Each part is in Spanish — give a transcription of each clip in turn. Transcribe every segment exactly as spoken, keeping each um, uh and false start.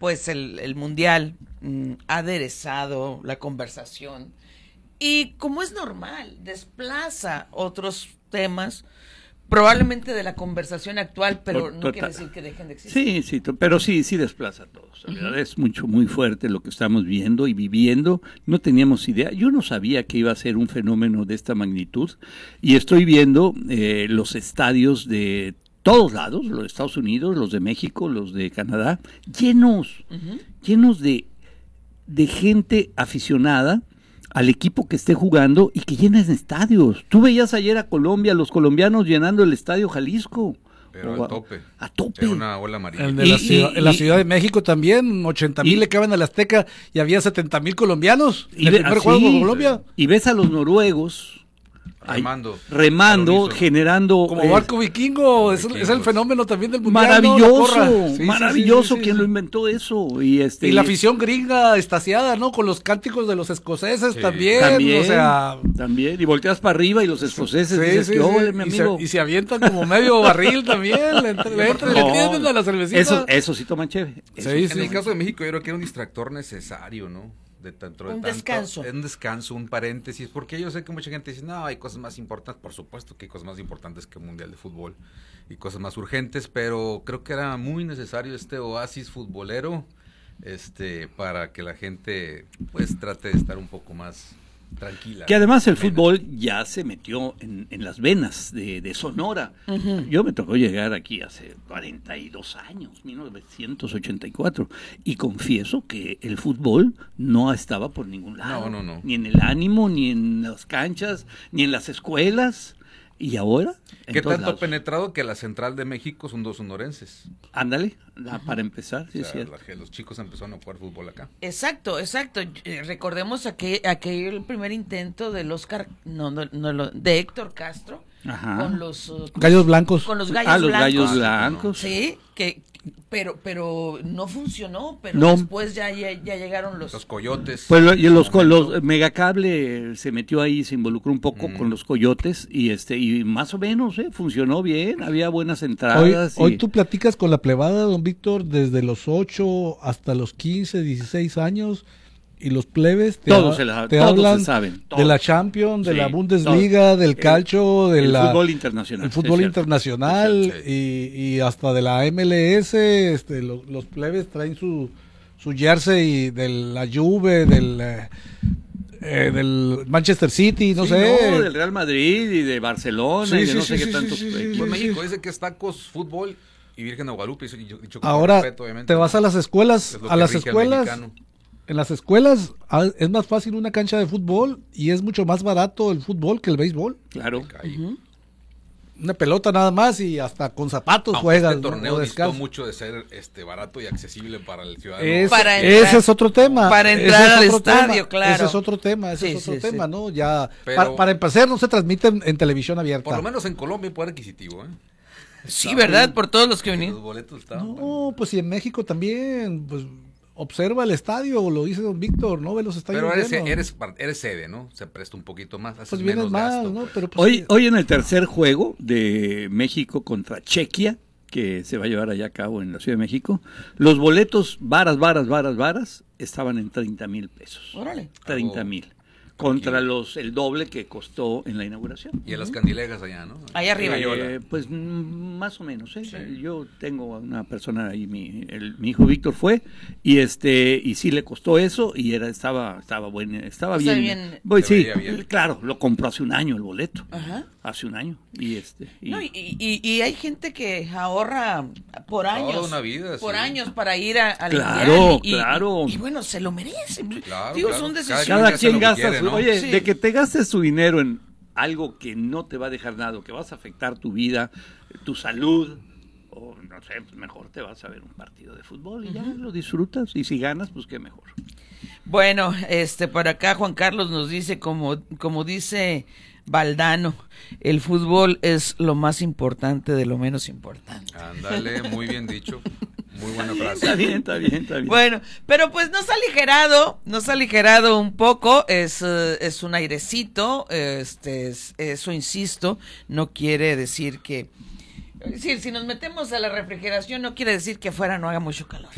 pues el, el mundial mmm, ha aderezado la conversación y, como es normal, desplaza otros temas probablemente de la conversación actual, pero no quiere decir que dejen de existir. Sí, sí, pero sí, sí desplaza a todos. La verdad uh-huh. es mucho, muy fuerte lo que estamos viendo y viviendo. No teníamos idea. Yo no sabía que iba a ser un fenómeno de esta magnitud. Y estoy viendo eh, los estadios de todos lados, los de Estados Unidos, los de México, los de Canadá, llenos, uh-huh. llenos de, de gente aficionada al equipo que esté jugando y que llenen estadios. Tú veías ayer a Colombia, los colombianos llenando el Estadio Jalisco. Pero o a tope. A tope. Era una ola amarilla. En, de y, la ciudad, y, en la y, Ciudad de México también, ochenta mil le caben al Azteca y había setenta mil colombianos en y el ve, primer así, juego con Colombia. Y ves a los noruegos remando, remando, generando como barco eh, vikingo, es, es el fenómeno también del mundial. Maravilloso, ¿no? sí, maravilloso sí, sí, sí, quien sí. lo inventó eso y este y la afición gringa estaciada, ¿no? Con los cánticos de los escoceses sí. también, también, o sea, también y volteas para arriba y los escoceses sí, dices, sí, sí, sí. mi y, amigo. se, y se avientan como medio barril también, le entran, le entran, no, le tienden a la cervecita. Eso, eso sí toman chévere. Sí, en sí. el caso de México yo creo que era un distractor necesario, ¿no? De tanto, de un tanto, descanso. Un descanso, un paréntesis, porque yo sé que mucha gente dice, no, hay cosas más importantes, por supuesto que hay cosas más importantes que el Mundial de Fútbol y cosas más urgentes, pero creo que era muy necesario este oasis futbolero este para que la gente pues trate de estar un poco más tranquila. Que además el fútbol ya se metió en, en las venas de, de Sonora. Uh-huh. Yo me tocó llegar aquí hace cuarenta y dos años, mil novecientos ochenta y cuatro, y confieso que el fútbol no estaba por ningún lado. No, no, no. Ni en el ánimo, ni en las canchas, ni en las escuelas. ¿Y ahora? ¿Qué tanto lados. ha penetrado que la Central de México son dos sonorenses? Ándale, la, para empezar, sí, o sea, es cierto. La, que los chicos empezaron a jugar fútbol acá. Exacto, exacto. Eh, recordemos aquel, aquel primer intento del Oscar, no, no, no, de Héctor Castro. Ajá. Con los uh, gallos blancos. Con los gallos ah, los blancos. gallos blancos. Sí, que pero pero no funcionó, pero no. después ya, ya ya llegaron los los coyotes. Pues y los los Megacable se metió ahí, se involucró un poco mm. con los coyotes y este y más o menos eh, funcionó bien, había buenas entradas. Hoy, y... hoy tú platicas con la plebada, don Víctor, desde los ocho hasta los quince, dieciséis años. Y los plebes te, todos ha, se la, te todos hablan se saben, todos. de la Champions, de sí, la Bundesliga, todos. del calcio, del fútbol internacional. El fútbol es internacional cierto, sí. y, y hasta de la M L S, este, los, los plebes traen su, su jersey de la Juve, del, eh, del Manchester City, no sí, sé. No, del Real Madrid y de Barcelona sí, y de sí, no sí, sé sí, qué tantos. Sí, sí, sí, pues sí, México sí. dice que es tacos, fútbol y Virgen de Guadalupe. Y yo, dicho ahora respeto, obviamente, te vas a las escuelas, es a las escuelas. En las escuelas es más fácil una cancha de fútbol y es mucho más barato el fútbol que el béisbol. Claro. Uh-huh. Una pelota nada más y hasta con zapatos Aunque juegas. Este torneo ¿no? distó mucho de ser este barato y accesible para el ciudadano. Es, para entrar, ese es otro tema. Para entrar al estadio, tema, claro. Ese es otro tema, ese sí, es otro sí, tema, sí. ¿no? Ya Pero, para, para empezar no se transmite en, en televisión abierta. Por lo menos en Colombia hay poder adquisitivo, ¿eh? Sí, Está ¿verdad? bien. Por todos los que vinieron. Los boletos estaban. No, bueno. pues y en México también, pues observa el estadio, lo dice don Víctor, no ve los estadios. Pero eres, llenos. eres, eres sede, ¿no? Se presta un poquito más, haces Pues vienes menos más, gasto. ¿no? Pues. Pero, pues, Hoy, sí. hoy en el tercer juego de México contra Chequia, que se va a llevar allá a cabo en la Ciudad de México, los boletos varas, varas, varas, varas, estaban en treinta mil pesos. Órale. treinta mil. Contra los el doble que costó en la inauguración. Y en las candilejas allá, ¿no? Allá arriba. Eh, pues mm, más o menos, ¿eh? Sí. Yo tengo una persona ahí, mi, el, mi hijo Víctor fue, y este y sí le costó eso, y era estaba estaba bueno, estaba bien. bien. Voy, sí, bien. claro, lo compró hace un año el boleto. Ajá. Hace un año. Y este y... No, y, y, y hay gente que ahorra por años. Toda una vida, por sí. años para ir a, al Claro, y, claro. Y, y bueno, se lo merecen. Claro, Digo, claro. son Cada decisiones. Cada quien lo que gasta quiere, su, ¿no? oye, Sí. de que te gastes su dinero en algo que no te va a dejar nada, que vas a afectar tu vida, tu salud, o no sé, pues mejor te vas a ver un partido de fútbol y uh-huh. ya lo disfrutas, y si ganas, pues qué mejor. Bueno, este, por acá Juan Carlos nos dice, como, como dice Valdano, el fútbol es lo más importante de lo menos importante. Ándale, muy bien dicho. Muy buena frase. Está bien, está bien, está bien. Bueno, pero pues nos ha aligerado, nos ha aligerado un poco, es, uh, es un airecito, este, es, eso insisto, no quiere decir que, es decir, si nos metemos a la refrigeración no quiere decir que afuera no haga mucho calor.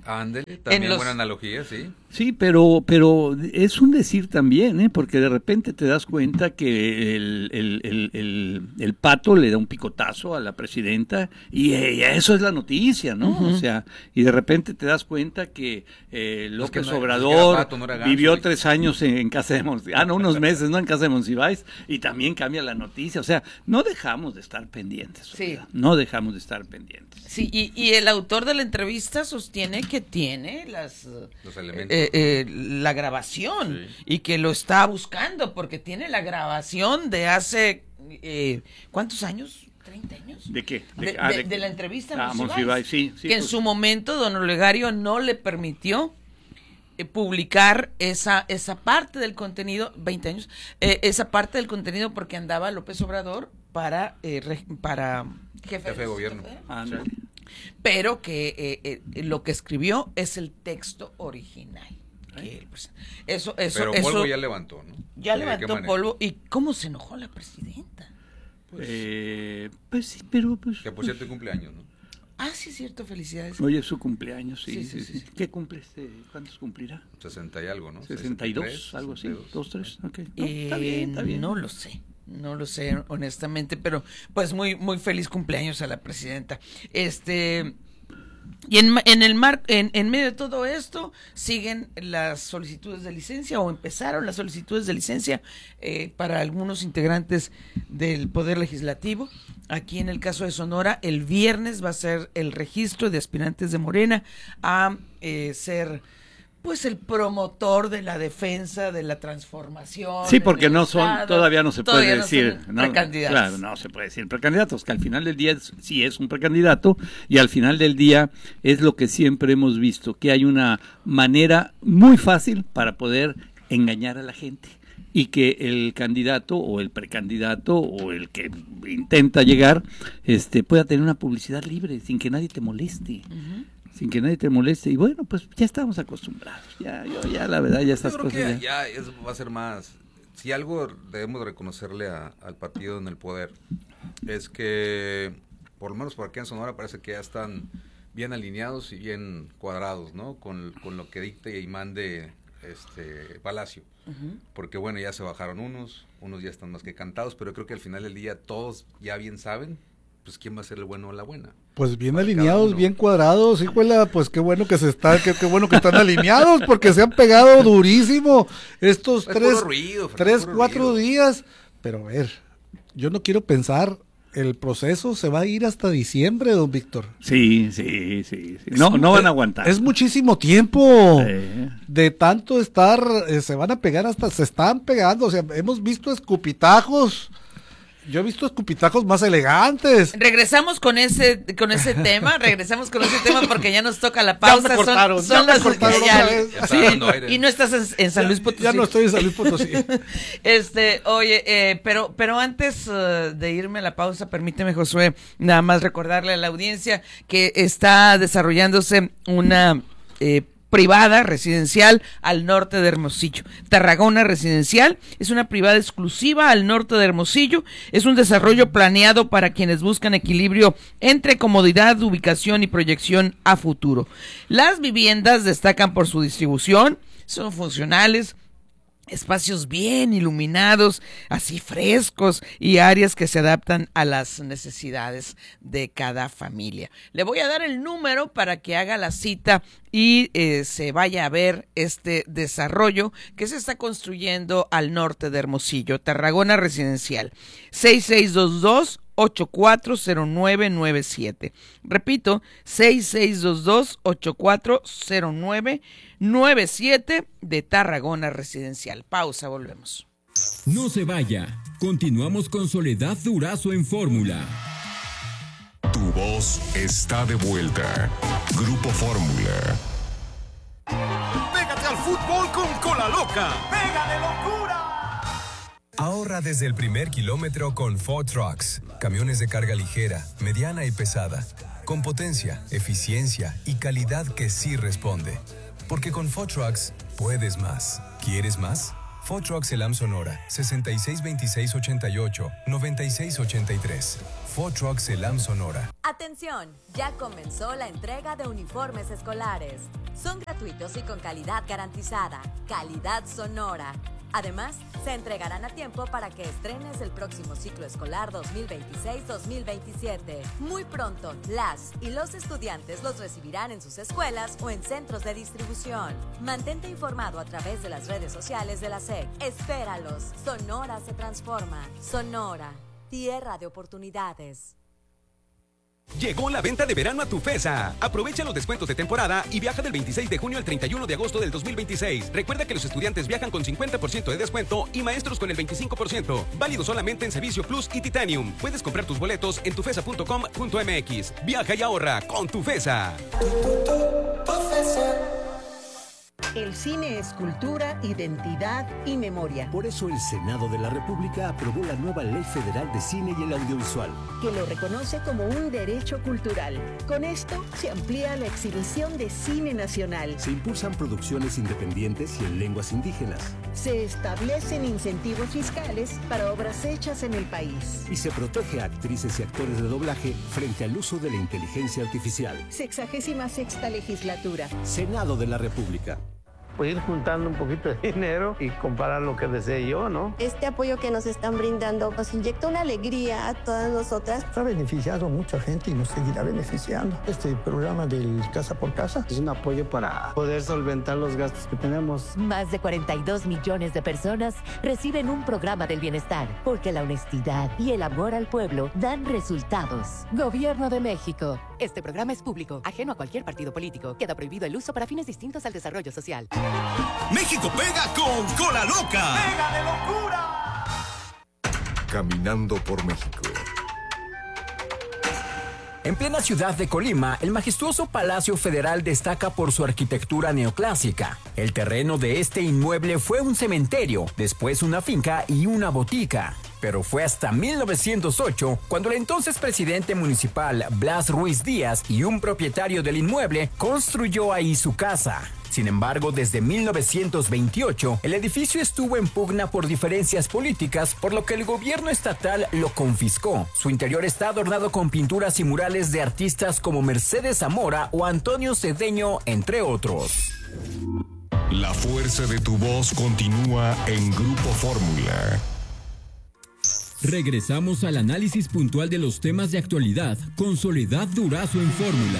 Ándale, también los... buena analogía, sí. Sí, pero pero es un decir también, ¿eh? Porque de repente te das cuenta que el, el, el, el, el pato le da un picotazo a la presidenta y, y eso es la noticia, ¿no? Uh-huh. O sea, y de repente te das cuenta que eh, López es que no, Obrador pato, no ganso, vivió tres años en, en casa de Monsiváis, ah, no, unos meses, ¿no? En casa de Monsiváis, y también cambia la noticia. O sea, no dejamos de estar pendientes, sí. No dejamos de estar pendientes. Sí, y, y el autor de la entrevista sostiene que tiene las los elementos. Eh, eh, la grabación sí. Y que lo está buscando porque tiene la grabación de hace eh, ¿cuántos años? ¿treinta años? ¿De qué? De, de, ah, de, de la entrevista a Monsiváis, Monsiváis sí, sí, que pues. En su momento don Olegario no le permitió eh, publicar esa esa parte del contenido, veinte años, eh, esa parte del contenido porque andaba López Obrador para eh, re, para jefe, jefe de gobierno. Ah, no. Pero que eh, eh, lo que escribió es el texto original. Que él, pues, eso, eso, Pero eso, polvo ya levantó, ¿no? Ya levantó polvo. ¿Y cómo se enojó la presidenta? Pues, eh, pues sí, pero pues... Que por cierto cumpleaños, ¿no? Ah, sí, es cierto, felicidades. Hoy es su cumpleaños, sí. Sí, sí, sí, sí. sí. ¿Qué cumple este? ¿Cuántos cumplirá? sesenta y algo, ¿no? sesenta y dos, algo así. dos, tres, ok. No, eh, está bien, está bien. No lo sé. No lo sé, honestamente, pero pues muy muy feliz cumpleaños a la presidenta. Este y en, en el mar en, en medio de todo esto siguen las solicitudes de licencia o empezaron las solicitudes de licencia eh, para algunos integrantes del Poder Legislativo. Aquí en el caso de Sonora, el viernes va a ser el registro de aspirantes de Morena a eh, ser pues el promotor de la defensa de la transformación. Sí, porque no son, estado. todavía no se todavía puede no decir. Son precandidatos. No, claro, no se puede decir precandidatos, que al final del día es, sí es un precandidato y al final del día es lo que siempre hemos visto, que hay una manera muy fácil para poder engañar a la gente y que el candidato o el precandidato o el que intenta llegar este pueda tener una publicidad libre sin que nadie te moleste. Uh-huh. Sin que nadie te moleste, y bueno, pues ya estamos acostumbrados, ya, yo, ya la verdad, ya estas yo creo cosas que ya, ya es, va a ser más, si algo debemos reconocerle a, al partido en el poder, es que, por lo menos por aquí en Sonora parece que ya están bien alineados y bien cuadrados, ¿no? Con, con lo que dicte y mande este Palacio, uh-huh. Porque bueno, ya se bajaron unos, unos ya están más que cantados, pero creo que al final del día todos ya bien saben, pues quién va a ser el bueno o la buena. Pues bien alineados, bien cuadrados, híjole, pues qué bueno que se está, qué, qué bueno que están alineados, porque se han pegado durísimo estos es tres, ruido, tres, puro cuatro ruido. días. Pero a ver, yo no quiero pensar, el proceso se va a ir hasta diciembre, don Víctor. Sí, sí, sí, sí. No, no van a aguantar. Es muchísimo tiempo. Sí. De tanto estar, eh, se van a pegar hasta, se están pegando, o sea, hemos visto escupitajos. Yo he visto escupitajos más elegantes. Regresamos con ese con ese tema, regresamos con ese tema porque ya nos toca la pausa. Ya me cortaron, son, son ya las, me cortaron ya, otra vez. Ya, sí, y no estás en, en San Luis Potosí. Ya, ya no estoy en San Luis Potosí. este, oye, eh, pero pero antes uh, de irme a la pausa, permíteme, Josué, nada más recordarle a la audiencia que está desarrollándose una eh, privada residencial al norte de Hermosillo. Tarragona Residencial es una privada exclusiva al norte de Hermosillo. Es un desarrollo planeado para quienes buscan equilibrio entre comodidad, ubicación y proyección a futuro. Las viviendas destacan por su distribución, son funcionales, espacios bien iluminados, así frescos y áreas que se adaptan a las necesidades de cada familia. Le voy a dar el número para que haga la cita y eh, se vaya a ver este desarrollo que se está construyendo al norte de Hermosillo. Tarragona Residencial, seis seis dos dos, ocho cuatro cero nueve nueve siete. Repito, seis seis dos dos, ocho cuatro cero nueve nueve siete de Tarragona Residencial. Pausa, volvemos. No se vaya. Continuamos con Soledad Durazo en Fórmula. Tu voz está de vuelta. Grupo Fórmula. Pégate al fútbol con Cola Loca. ¡Pega de locura! Ahorra desde el primer kilómetro con Ford Trucks. Camiones de carga ligera, mediana y pesada. Con potencia, eficiencia y calidad que sí responde. Porque con Ford Trucks puedes más. ¿Quieres más? Food Trucks Elam Sonora, sesenta y seis veintiséis ochenta y ocho, noventa y seis ochenta y tres. Food Trucks Elam Sonora. Atención, ya comenzó la entrega de uniformes escolares. Son gratuitos y con calidad garantizada. Calidad Sonora. Además, se entregarán a tiempo para que estrenes el próximo ciclo escolar dos mil veintiséis dos mil veintisiete. Muy pronto, las y los estudiantes los recibirán en sus escuelas o en centros de distribución. Mantente informado a través de las redes sociales de la S E C. Espéralos. Sonora se transforma. Sonora, tierra de oportunidades. Llegó la venta de verano a Tufesa. Aprovecha los descuentos de temporada y viaja del veintiséis de junio al treinta y uno de agosto del dos mil veintiséis. Recuerda que los estudiantes viajan con cincuenta por ciento de descuento y maestros con el veinticinco por ciento. Válido solamente en Servicio Plus y Titanium. Puedes comprar tus boletos en tufesa punto com punto m x. Viaja y ahorra con Tufesa. El cine es cultura, identidad y memoria. Por eso el Senado de la República aprobó la nueva Ley Federal de Cine y el Audiovisual, que lo reconoce como un derecho cultural. Con esto se amplía la exhibición de cine nacional. Se impulsan producciones independientes y en lenguas indígenas. Se establecen incentivos fiscales para obras hechas en el país. Y se protege a actrices y actores de doblaje frente al uso de la inteligencia artificial. Sexagésima sexta legislatura. Senado de la República. Pues ir juntando un poquito de dinero y comparar lo que desee yo, ¿no? Este apoyo que nos están brindando nos inyecta una alegría a todas nosotras. Ha beneficiado a mucha gente y nos seguirá beneficiando. Este programa del Casa por Casa es un apoyo para poder solventar los gastos que tenemos. Más de cuarenta y dos millones de personas reciben un programa del bienestar, porque la honestidad y el amor al pueblo dan resultados. Gobierno de México. Este programa es público, ajeno a cualquier partido político. Queda prohibido el uso para fines distintos al desarrollo social. México pega con Cola Loca. ¡Pega de locura! Caminando por México. En plena ciudad de Colima, el majestuoso Palacio Federal destaca por su arquitectura neoclásica. El terreno de este inmueble fue un cementerio, después una finca y una botica. Pero fue hasta mil novecientos ocho cuando el entonces presidente municipal Blas Ruiz Díaz y un propietario del inmueble construyó ahí su casa. Sin embargo, desde mil novecientos veintiocho, el edificio estuvo en pugna por diferencias políticas, por lo que el gobierno estatal lo confiscó. Su interior está adornado con pinturas y murales de artistas como Mercedes Zamora o Antonio Cedeño, entre otros. La fuerza de tu voz continúa en Grupo Fórmula. Regresamos al análisis puntual de los temas de actualidad con Soledad Durazo en Fórmula.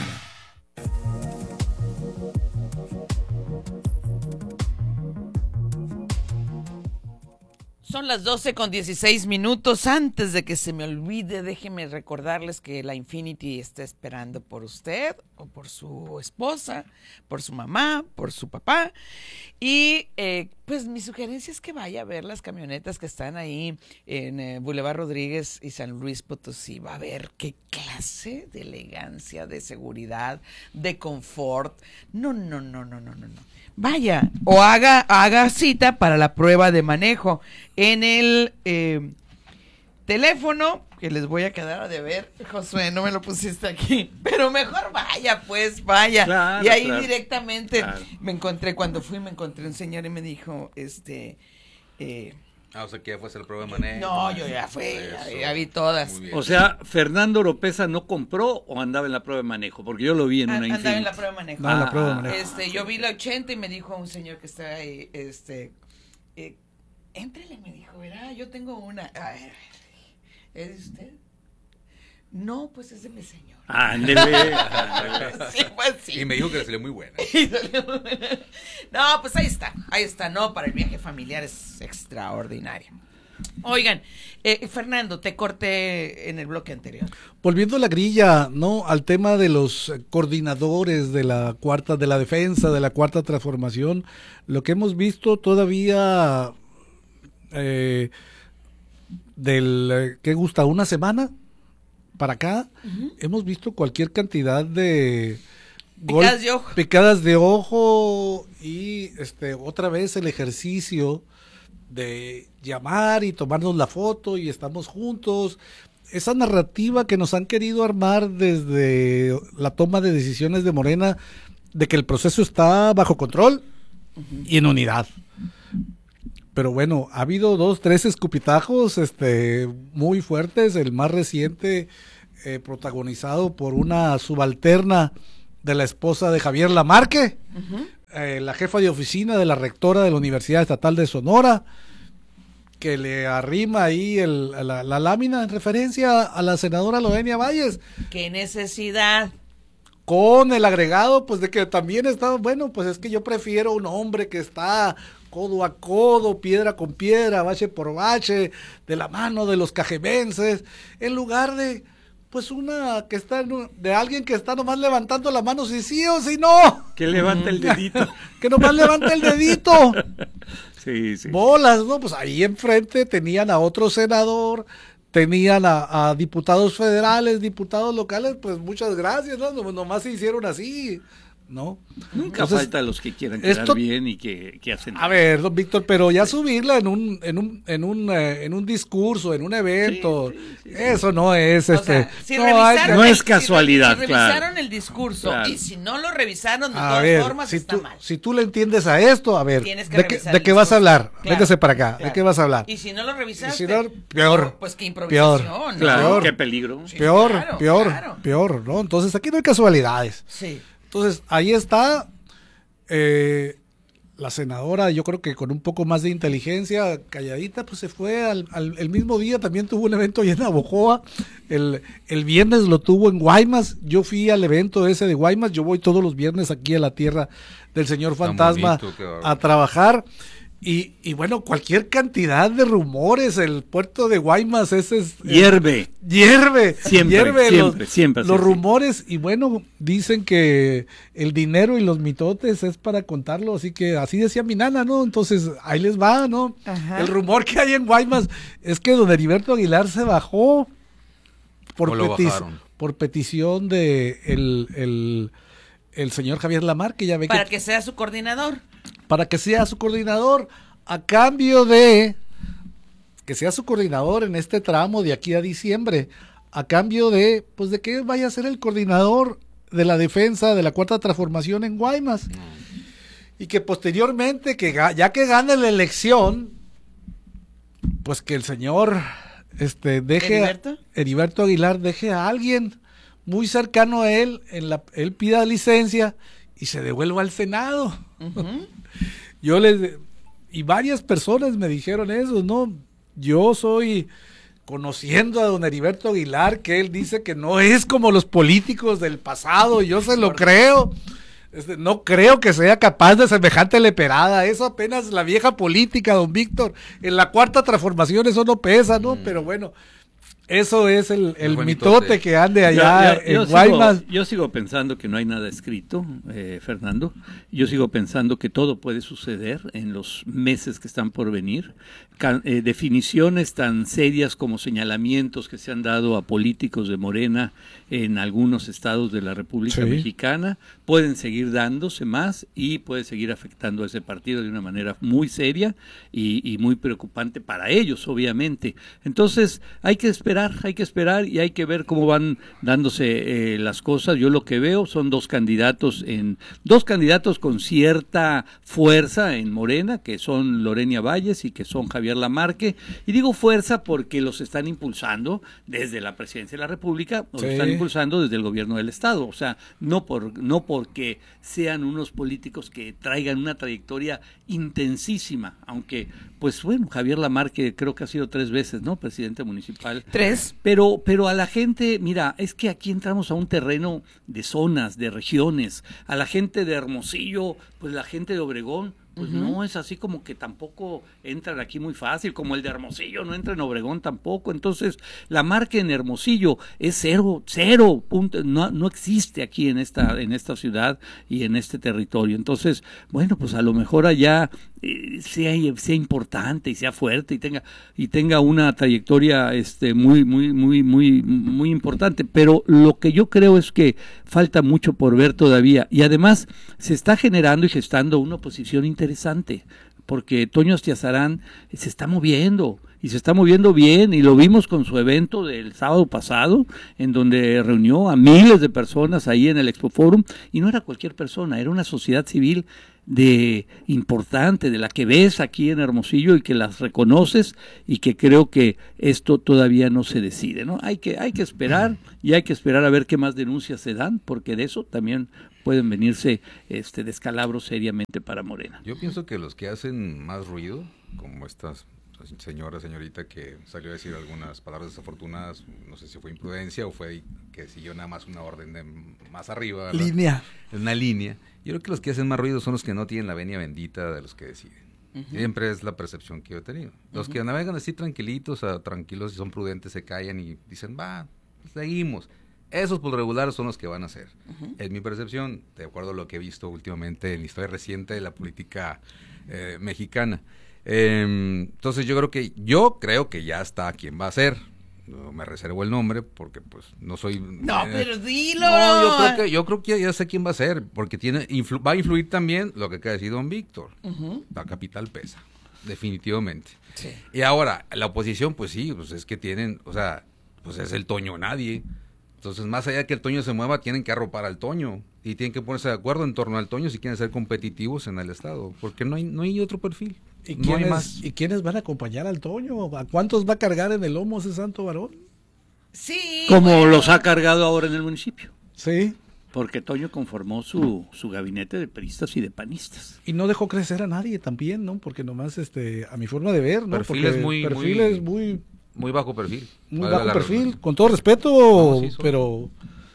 Son las doce con dieciséis minutos. Antes de que se me olvide, déjenme recordarles que la Infinity está esperando por usted o por su esposa, por su mamá, por su papá. Y eh, pues mi sugerencia es que vaya a ver las camionetas que están ahí en eh, Boulevard Rodríguez y San Luis Potosí. Va a ver qué clase de elegancia, de seguridad, de confort. No, no, no, no, no, no, no. Vaya, o haga, haga cita para la prueba de manejo en el eh, teléfono, que les voy a quedar a deber. Josué, no me lo pusiste aquí, pero mejor vaya, pues, vaya. Claro, y ahí claro, directamente claro. me encontré, cuando fui me encontré un señor y me dijo, este... Eh, Ah, o sea, que ya fue a hacer la prueba de manejo. No, yo ya fui, ya, ya vi todas. O sea, ¿Fernando Oropesa no compró o andaba en la prueba de manejo? Porque yo lo vi en una Infinity. Andaba en la prueba de manejo. No, en la prueba de manejo. Este, yo vi la ochenta y me dijo un señor que estaba ahí, este, eh, éntrele, me dijo, verá, yo tengo una. A ver, ¿es usted? No, pues es de mi señor. Ándele. Sí, pues sí. Y me dijo que le salió muy buena. No, pues ahí está, ahí está, no, para el viaje familiar es extraordinario. Oigan, eh, Fernando, te corté en el bloque anterior. Volviendo a la grilla, ¿no? Al tema de los coordinadores de la cuarta, de la defensa, de la cuarta transformación, lo que hemos visto todavía eh, del, ¿qué gusta? ¿Una semana? Para acá, uh-huh. hemos visto cualquier cantidad de picadas de ojo, picadas de ojo y este otra vez el ejercicio de llamar y tomarnos la foto y estamos juntos. Esa narrativa que nos han querido armar desde la toma de decisiones de Morena, de que el proceso está bajo control uh-huh. y en unidad. pero bueno, ha habido dos, tres escupitajos este, muy fuertes, el más reciente eh, protagonizado por una subalterna de la esposa de Javier Lamarque, uh-huh. eh, la jefa de oficina de la rectora de la Universidad Estatal de Sonora, que le arrima ahí el, la, la lámina en referencia a la senadora Lorena Valles. ¿Qué necesidad? Con el agregado, pues de que también está, bueno, pues es que yo prefiero un hombre que está codo a codo, piedra con piedra, bache por bache, de la mano de los cajemenses, en lugar de, pues una que está, en un, de alguien que está nomás levantando la mano si sí o si no. Que levanta el dedito. Que nomás levanta el dedito. Sí, sí. Bolas, ¿no? Pues ahí enfrente tenían a otro senador, tenían a, a diputados federales, diputados locales, pues muchas gracias, ¿no? Nomás se hicieron así, ¿no? Nunca Entonces, falta los que quieran quedar esto, bien y que, que hacen. A ver, don Víctor, pero ya subirla en un en un en un eh, en un discurso, en un evento, sí, sí, sí, eso no es este, o sea, si no, hay, no es casualidad, si, si claro. revisaron el discurso claro. y si no lo revisaron de a todas ver, formas si está tú, mal. Si tú le entiendes a esto, a ver, Tienes que ¿de qué, de qué vas a hablar? Claro, Véngase para acá, claro. ¿de qué vas a hablar? Y si no lo revisaste, si no, peor, pues qué improvisación, peor, ¿no? Claro, peor, qué peligro. Sí, peor, claro, peor, claro. peor, ¿no? Entonces aquí no hay casualidades. Sí. Entonces ahí está. Eh, la senadora, yo creo que con un poco más de inteligencia, calladita, pues se fue al, al el mismo día, también tuvo un evento allá en Navojoa, el, el viernes lo tuvo en Guaymas, yo fui al evento ese de Guaymas, yo voy todos los viernes aquí a la tierra del señor Fantasma bonito, a trabajar, y, y bueno, cualquier cantidad de rumores, el puerto de Guaymas ese es... Hierve. Hierve. Siempre, hierve siempre, los, siempre. Los sí, rumores, sí. Y bueno, dicen que el dinero y los mitotes es para contarlo, así que así decía mi nana, ¿no? Entonces, ahí les va, ¿no? Ajá. El rumor que hay en Guaymas es que don Heriberto Aguilar se bajó por, peti por petición de el, el, el señor Javier Lamarque, ya ve para que... que sea su coordinador. Para que sea su coordinador, a cambio de que sea su coordinador en este tramo de aquí a diciembre, a cambio de, pues de que vaya a ser el coordinador de la defensa de la Cuarta Transformación en Guaymas. Mm. Y que posteriormente, que ya que gane la elección, pues que el señor este deje ¿Heriberto? A, Heriberto Aguilar deje a alguien muy cercano a él, en la, él pida licencia y se devuelva al Senado. Uh-huh. Yo les, y varias personas me dijeron eso, ¿no? Yo soy, conociendo a don Heriberto Aguilar, que él dice que no es como los políticos del pasado, y yo se lo creo. Este, no creo que sea capaz de semejante leperada, eso apenas la vieja política, don Víctor. En la Cuarta Transformación eso no pesa, ¿no? Mm. Pero bueno, eso es el, el mitote que ande allá yo, yo, yo en Guaymas. Sigo, yo sigo pensando que no hay nada escrito, eh, Fernando. Yo sigo pensando que todo puede suceder en los meses que están por venir. Can, eh, definiciones tan serias como señalamientos que se han dado a políticos de Morena en algunos estados de la República sí. Mexicana pueden seguir dándose más y puede seguir afectando a ese partido de una manera muy seria y, y muy preocupante para ellos, obviamente. Entonces hay que esperar, hay que esperar y hay que ver cómo van dándose eh, las cosas. Yo lo que veo son dos candidatos en dos candidatos con cierta fuerza en Morena, que son Lorena Valles y que son Javier Lamarque, y digo fuerza porque los están impulsando desde la presidencia de la República, o sí. los están impulsando desde el gobierno del Estado, o sea, no por no porque sean unos políticos que traigan una trayectoria intensísima, aunque, pues bueno, Javier Lamarque creo que ha sido tres veces, ¿no? Presidente municipal. Tres. Pero, pero a la gente, mira, es que aquí entramos a un terreno de zonas, de regiones, a la gente de Hermosillo, pues la gente de Obregón, pues uh-huh. no es así como que tampoco entran aquí muy fácil, como el de Hermosillo no entra en Obregón tampoco. Entonces Lamarque en Hermosillo es cero, cero punto, no, no existe aquí en esta, en esta ciudad y en este territorio. Entonces, bueno, pues a lo mejor allá eh, sea, sea importante y sea fuerte y tenga, y tenga una trayectoria este muy, muy, muy, muy, muy importante. Pero lo que yo creo es que falta mucho por ver todavía, y además se está generando y gestando una oposición interesante. interesante, porque Toño Astiazarán se está moviendo y se está moviendo bien, y lo vimos con su evento del sábado pasado, en donde reunió a miles de personas ahí en el Expo Forum, y no era cualquier persona, era una sociedad civil de importante, de la que ves aquí en Hermosillo y que las reconoces y que creo que esto todavía no se decide, ¿no? Hay que, hay que esperar y hay que esperar a ver qué más denuncias se dan, porque de eso también pueden venirse este descalabros seriamente para Morena. Yo pienso que los que hacen más ruido, como estas señora, señorita que salió a decir algunas palabras desafortunadas, no sé si fue imprudencia o fue que siguió nada más una orden de más arriba. Línea. Una línea. Yo creo que los que hacen más ruido son los que no tienen la venia bendita de los que deciden. Uh-huh. Siempre es la percepción que yo he tenido. Los uh-huh. que navegan así tranquilitos, a, tranquilos y son prudentes, se callan y dicen, va, seguimos. Esos por lo regular son los que van a hacer. Uh-huh. Es mi percepción, de acuerdo a lo que he visto últimamente en la historia reciente de la política eh, mexicana. Eh, entonces yo creo que yo creo que ya está quien va a ser. No me reservo el nombre porque pues no soy. No, eh, pero dilo. No, yo creo que yo creo que ya, ya sé quién va a ser porque tiene influ, va a influir también lo que acaba de decir don Víctor. Uh-huh. La capital pesa, definitivamente. Sí. Y ahora la oposición, pues sí, pues es que tienen, o sea, pues es el Toño nadie. Entonces, más allá de que el Toño se mueva, tienen que arropar al Toño y tienen que ponerse de acuerdo en torno al Toño si quieren ser competitivos en el estado, porque no hay no hay otro perfil. ¿Y, no quiénes, hay más. ¿Y quiénes van a acompañar al Toño? ¿A cuántos va a cargar en el lomo ese santo varón? Sí. Como bueno. los ha cargado ahora en el municipio. Sí. Porque Toño conformó su, su gabinete de peristas y de panistas. Y no dejó crecer a nadie también, ¿no? Porque nomás, este, a mi forma de ver, ¿no? Perfiles Porque muy, perfiles muy, muy, muy bajo perfil. Muy bajo perfil, con todo respeto, no, sí, pero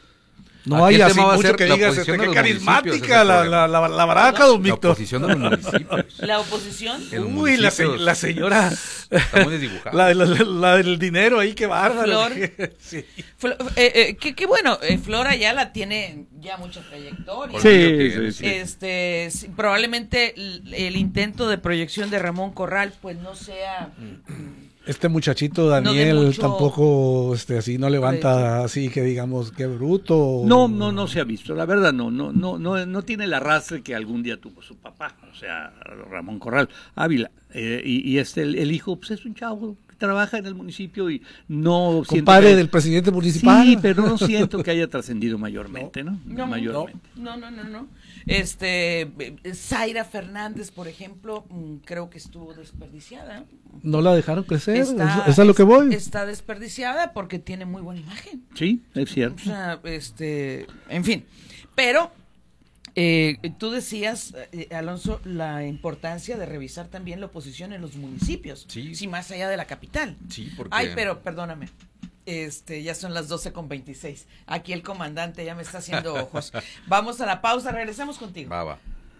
no hay así mucho que digas, este, qué carismática la, la, la, la baraca, don Víctor. La oposición de los municipios. ¿La oposición? Uy, la, se, la señora. Está muy desdibujada. La, la, la, la del dinero ahí, qué bárbaro. Flor. Sí. Flor eh, eh, qué, qué bueno, eh, Flor Ayala tiene ya mucha trayectoria. Sí, sí, sí. Este, sí, probablemente el, el intento de proyección de Ramón Corral, pues no sea... Este muchachito Daniel no mucho... tampoco este así no levanta así que digamos qué bruto. No, no, no se ha visto, la verdad no, no, no, no, no tiene el arrastre que algún día tuvo su papá, o sea, Ramón Corral Ávila, eh, y, y este el, el hijo pues es un chavo que trabaja en el municipio y no compadre que... del presidente municipal. Sí, pero no siento que haya trascendido mayormente, ¿no? No, mayormente. no, no, no, no. Este, Zaira Fernández, por ejemplo, creo que estuvo desperdiciada. No la dejaron crecer, está, es, es a lo que voy. Está desperdiciada porque tiene muy buena imagen. Sí, es cierto. O sea, este, en fin, pero eh, tú decías, eh, Alonso, la importancia de revisar también la oposición en los municipios, sí, sí, más allá de la capital. Sí, porque... Ay, pero perdóname. Este, ya son las doce con veintiséis. Aquí el comandante ya me está haciendo ojos. Vamos a la pausa, regresamos contigo. Va, va.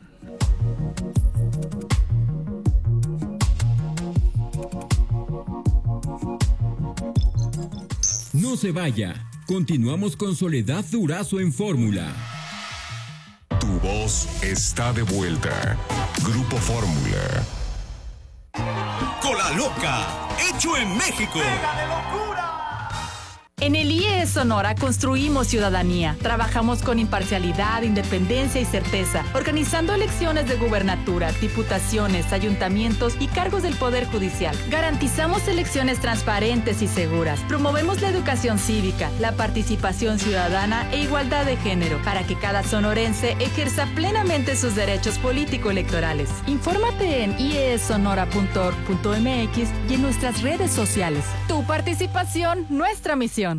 No se vaya. Continuamos con Soledad Durazo en Fórmula. Tu voz está de vuelta. Grupo Fórmula. Cola Loca, hecho en México. ¡Pega de locura! En el I E Sonora construimos ciudadanía. Trabajamos con imparcialidad, independencia y certeza, organizando elecciones de gubernaturas, diputaciones, ayuntamientos y cargos del Poder Judicial. Garantizamos elecciones transparentes y seguras. Promovemos la educación cívica, la participación ciudadana e igualdad de género, para que cada sonorense ejerza plenamente sus derechos político-electorales. Infórmate en i e sonora punto org punto m x y en nuestras redes sociales. Tu participación, nuestra misión.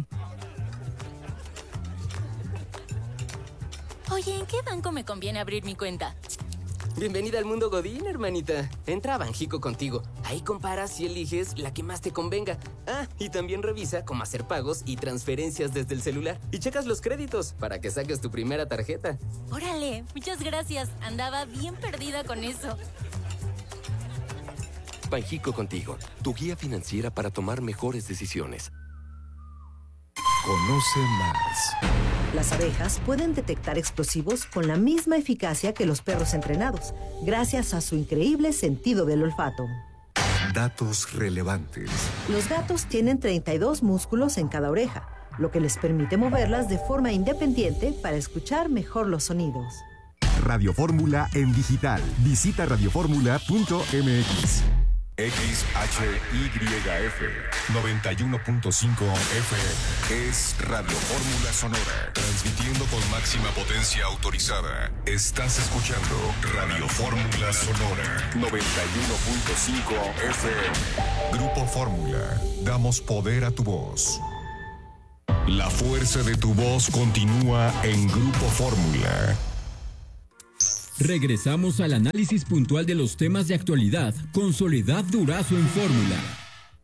Oye, ¿en qué banco me conviene abrir mi cuenta? Bienvenida al mundo Godín, hermanita. Entra a Banjico contigo. Ahí comparas y eliges la que más te convenga. Ah, y también revisa cómo hacer pagos y transferencias desde el celular. Y checas los créditos para que saques tu primera tarjeta. Órale, muchas gracias. Andaba bien perdida con eso. Banjico contigo, tu guía financiera para tomar mejores decisiones. Conoce más. Las abejas pueden detectar explosivos con la misma eficacia que los perros entrenados, gracias a su increíble sentido del olfato. Datos relevantes. Los gatos tienen treinta y dos músculos en cada oreja, lo que les permite moverlas de forma independiente para escuchar mejor los sonidos. Radio Fórmula en digital. Visita radio fórmula punto m x. X H Y F noventa y uno punto cinco F M es Radio Fórmula Sonora, transmitiendo con máxima potencia autorizada. Estás escuchando Radio Fórmula Sonora noventa y uno punto cinco F M. Grupo Fórmula, damos poder a tu voz. La fuerza de tu voz continúa en Grupo Fórmula. Regresamos al análisis puntual de los temas de actualidad con Soledad Durazo en Fórmula.